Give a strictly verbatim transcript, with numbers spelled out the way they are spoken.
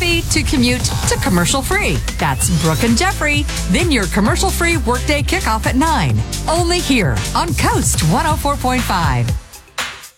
coffee to commute to commercial free. That's Brooke and Jeffrey. Then your commercial free workday kickoff at nine. Only here on Coast one oh four point five.